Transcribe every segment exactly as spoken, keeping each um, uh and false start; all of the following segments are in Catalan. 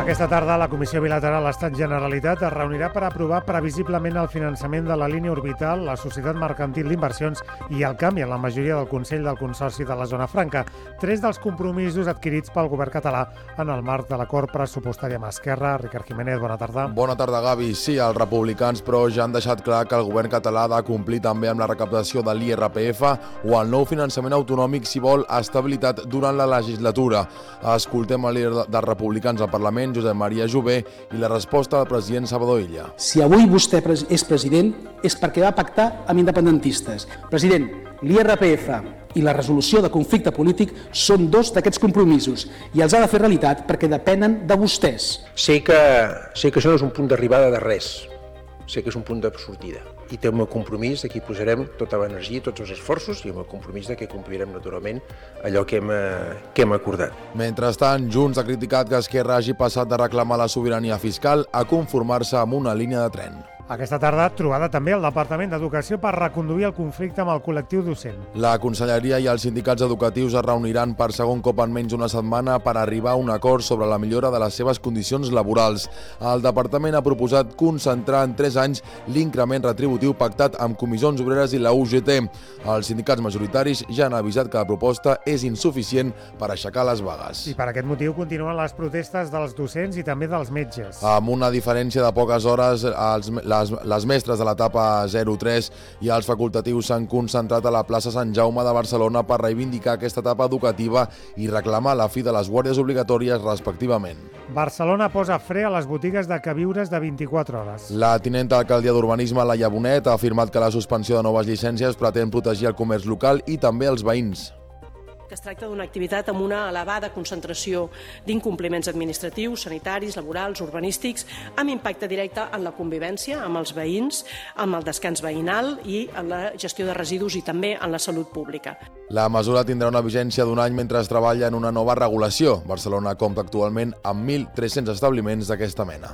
Aquesta tarda la Comissió Bilateral Estat-Generalitat es reunirà per aprovar previsiblement el finançament de la línia orbital, la Societat Mercantil d'Inversions i el canvi en la majoria del Consell del Consorci de la Zona Franca, tres dels compromisos adquirits pel govern català en el marc de l'acord pressupostari amb Esquerra. Ricard Jiménez, bona tarda. Bona tarda, Gavi. Sí, els republicans, però ja han deixat clar que el govern català ha de complir també amb la recaptació de l'I R P F o el nou finançament autonòmic si vol estabilitat durant la legislatura. Escoltem el líder dels republicans al Parlament, Josep Maria Jové, i la resposta del president Salvador Illa. Si avui vostè és president és perquè va pactar amb independentistes. President, l'I R P F i la resolució de conflicte polític són dos d'aquests compromisos i els ha de fer realitat perquè depenen de vostès. Sé que, sé que això no és un punt d'arribada de res, sé que és un punt de sortida. I té el meu compromís de que hi posarem tota l'energia i tots els esforços i el meu compromís de que complirem naturalment allò que hem, que hem acordat. Mentrestant, Junts ha criticat que Esquerra hagi passat de reclamar la sobirania fiscal a conformar-se amb una línia de tren. Aquesta tarda, trobada també al Departament d'Educació per reconduir el conflicte amb el col·lectiu docent. La Conselleria i els sindicats educatius es reuniran per segon cop en menys una setmana per arribar a un acord sobre la millora de les seves condicions laborals. El Departament ha proposat concentrar en tres anys l'increment retributiu pactat amb Comissions Obreres i la U G T. Els sindicats majoritaris ja han avisat que la proposta és insuficient per aixecar les vagues. I per aquest motiu continuen les protestes dels docents i també dels metges. Amb una diferència de poques hores, els, les, les mestres de l'etapa zero tres i els facultatius s'han concentrat a la plaça Sant Jaume de Barcelona per reivindicar aquesta etapa educativa i reclamar la fi de les guàrdies obligatòries respectivament. Barcelona posa fre a les botigues de queviures de vint-i-quatre hores. La tinenta d'alcaldia d'Urbanisme, Laia Bonet, ha afirmat que la suspensió de noves llicències pretén protegir el comerç local i també els veïns. Que es tracta d'una activitat amb una elevada concentració d'incompliments administratius, sanitaris, laborals, urbanístics, amb impacte directe en la convivència amb els veïns, amb el descans veïnal i en la gestió de residus i també en la salut pública. La mesura tindrà una vigència d'un any mentre es treballa en una nova regulació. Barcelona compta actualment amb mil tres-cents establiments d'aquesta mena.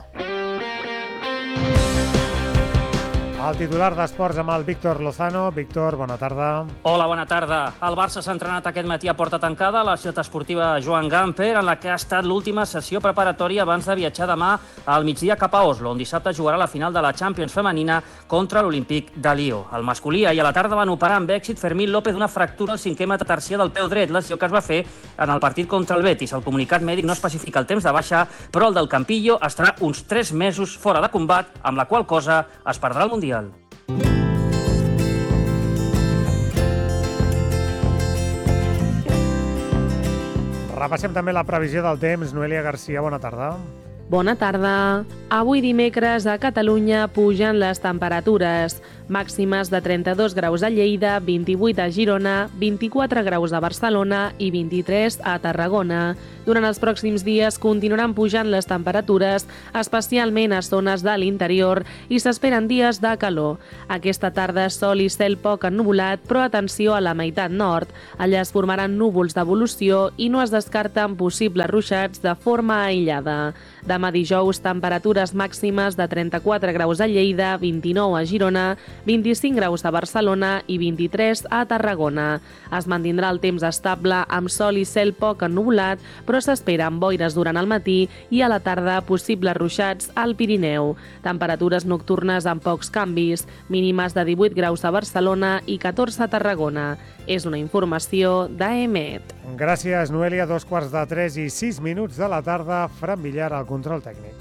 El titular d'Esports amb el Víctor Lozano. Víctor, bona tarda. Hola, bona tarda. El Barça s'ha entrenat aquest matí a porta tancada a la ciutat esportiva Joan Gamper, en la que ha estat l'última sessió preparatòria abans de viatjar demà al migdia cap a Oslo, on dissabte jugarà la final de la Champions femenina contra l'Olímpic de Lió. El masculí ahir a la tarda van operar amb èxit Fermín López d'una fractura al cinquè metatarsià del peu dret, lesió que es va fer en el partit contra el Betis. El comunicat mèdic no especifica el temps de baixa, però el del Campillo estarà uns tres mesos fora de combat, amb la qual cosa es perdrà el Mundial. Repassem també la previsió del temps. Noelia Garcia, bona tarda. Bona tarda. Avui dimecres a Catalunya pugen les temperatures. Màximes de trenta-dos graus a Lleida, vint-i-vuit a Girona, vint-i-quatre graus a Barcelona i vint-i-tres a Tarragona. Durant els pròxims dies continuaran pujant les temperatures, especialment a zones de l'interior, i s'esperen dies de calor. Aquesta tarda sol i cel poc ennuvolat, però atenció a la meitat nord. Allà es formaran núvols d'evolució i no es descarten possibles ruixats de forma aïllada. Demà dijous, temperatures màximes de trenta-quatre graus a Lleida, vint-i-nou a Girona, vint-i-cinc graus a Barcelona i vint-i-tres a Tarragona. Es mantindrà el temps estable amb sol i cel poc ennuvolat, però s'esperen boires durant el matí i a la tarda possibles ruixats al Pirineu. Temperatures nocturnes amb pocs canvis, mínimes de divuit graus a Barcelona i catorze a Tarragona. És una informació d'A E M E T. Gràcies, Noelia. Dos quarts de tres i sis minuts de la tarda. Fran Villar al control tècnic.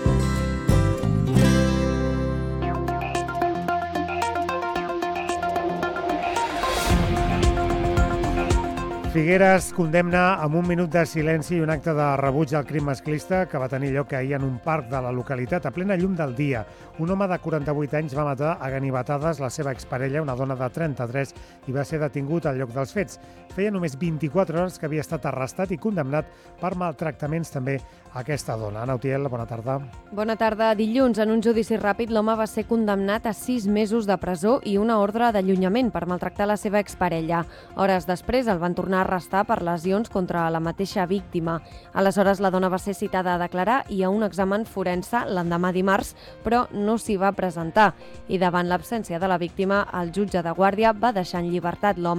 Figueres condemna amb un minut de silenci i un acte de rebuig al crim masclista que va tenir lloc ahir en un parc de la localitat a plena llum del dia. Un home de quaranta-vuit anys va matar a ganivetades la seva exparella, una dona de trenta-tres, i va ser detingut al lloc dels fets. Feia només vint-i-quatre hores que havia estat arrestat i condemnat per maltractaments també a aquesta dona. Anna Utiel, bona tarda. Bona tarda. Dilluns, en un judici ràpid, l'home va ser condemnat a sis mesos de presó i una ordre d'allunyament per maltractar la seva exparella. Hores després el van tornar a arrestar per lesions contra la mateixa víctima. Aleshores, la dona va ser citada a declarar i a un examen forense l'endemà dimarts, però no s'hi va presentar. I davant l'absència de la víctima, el jutge de guàrdia va deixar en llibertat l'home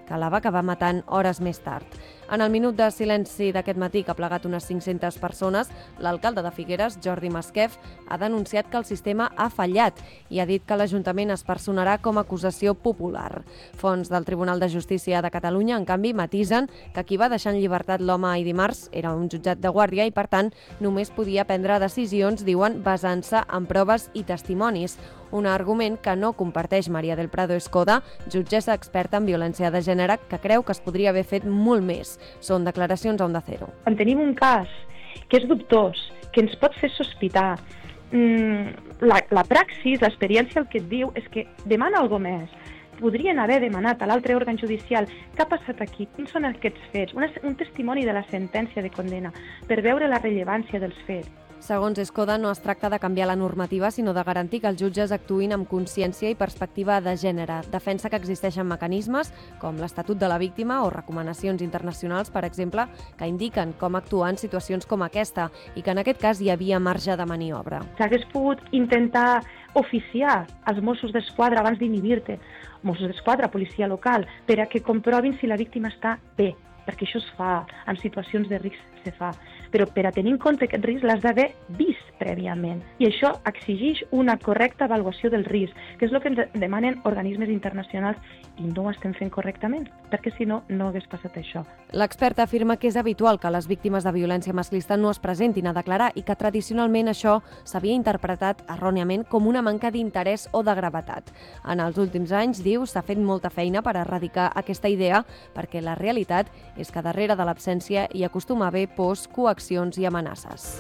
que la va acabar matant hores més tard. En el minut de silenci d'aquest matí, que ha plegat unes cinc-centes persones, l'alcalde de Figueres, Jordi Masquef, ha denunciat que el sistema ha fallat i ha dit que l'Ajuntament es personarà com a acusació popular. Fons del Tribunal de Justícia de Catalunya, en canvi, matisen que qui va deixar en llibertat l'home ahir dimarts era un jutjat de guàrdia i, per tant, només podia prendre decisions, diuen, basant-se en proves i testimonis. Un argument que no comparteix Maria del Prado Escoda, jutgessa experta en violència de gènere, que creu que es podria haver fet molt més. Són declaracions a Onda Cero. Quan tenim un cas que és dubtós, que ens pot fer sospitar, la, la praxis, l'experiència el que et diu és que demana alguna més. Podrien haver demanat a l'altre òrgan judicial què ha passat aquí, quins són aquests fets, una, un testimoni de la sentència de condena per veure la rellevància dels fets. Segons Escoda, no es tracta de canviar la normativa, sinó de garantir que els jutges actuïn amb consciència i perspectiva de gènere. Defensa que existeixen mecanismes, com l'Estatut de la Víctima o recomanacions internacionals, per exemple, que indiquen com actuar en situacions com aquesta i que en aquest cas hi havia marge de maniobra. S'hagués pogut intentar oficiar als Mossos d'Esquadra abans d'inhibir-te, Mossos d'Esquadra, policia local, per a que comprovin si la víctima està bé, perquè això es fa, en situacions de risc se fa. Però per a tenir en compte aquest risc l'has d'haver vist prèviament. I això exigeix una correcta avaluació del risc, que és el que ens demanen organismes internacionals i no ho estem fent correctament, perquè si no, no hagués passat això. L'experta afirma que és habitual que les víctimes de violència masclista no es presentin a declarar i que tradicionalment això s'havia interpretat erròniament com una manca d'interès o de gravetat. En els últims anys, diu, s'ha fet molta feina per erradicar aquesta idea perquè la realitat és que darrere de l'absència hi acostuma a haver pors, coaccions i amenaces.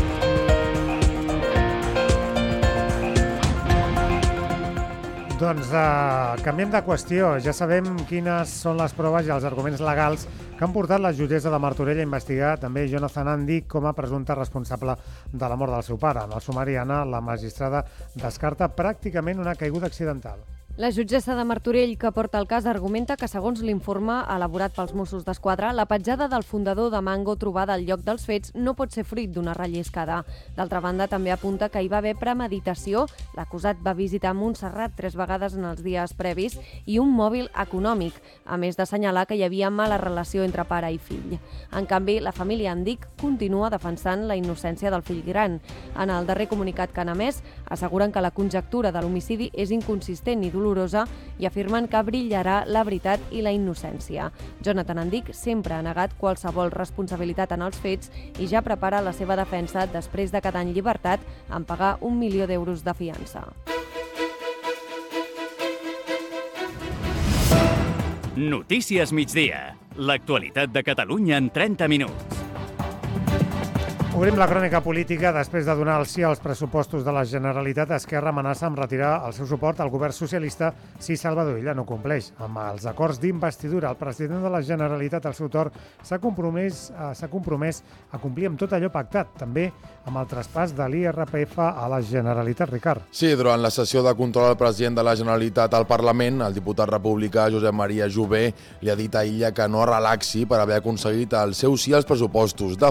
Doncs uh, canviem de qüestió. Ja sabem quines són les proves i els arguments legals que han portat la jutgessa de Martorell a investigar també Jonathan Andy com a presumpte responsable de la mort del seu pare. En el sumari, Anna, la magistrada descarta pràcticament una caiguda accidental. La jutgessa de Martorell, que porta el cas, argumenta que, segons l'informe elaborat pels Mossos d'Esquadra, la petjada del fundador de Mango trobada al lloc dels fets no pot ser fruit d'una relliscada. D'altra banda, també apunta que hi va haver premeditació, l'acusat va visitar Montserrat tres vegades en els dies previs i un mòbil econòmic, a més d'assenyalar que hi havia mala relació entre pare i fill. En canvi, la família Andic continua defensant la innocència del fill gran. En el darrer comunicat que han emès, asseguren que la conjectura de l'homicidi és inconsistent i dolorosa i afirmen que brillarà la veritat i la innocència. Jonathan Andic sempre ha negat qualsevol responsabilitat en els fets i ja prepara la seva defensa després de quedar en llibertat en pagar un milió d'euros de fiança. Notícies migdia. L'actualitat de Catalunya en trenta minuts. Obrim la crònica política. Després de donar el sí als pressupostos de la Generalitat, Esquerra amenaça amb retirar el seu suport al govern socialista si Salvador Illa no compleix. Amb els acords d'investidura, el president de la Generalitat, al seu torn, s'ha compromès, s'ha compromès a complir amb tot allò pactat, també amb el traspàs de l'I R P F a la Generalitat. Ricard. Sí, durant la sessió de control al president de la Generalitat al Parlament, el diputat republicà Josep Maria Jové li ha dit a Illa que no relaxi per haver aconseguit el seu sí als pressupostos. De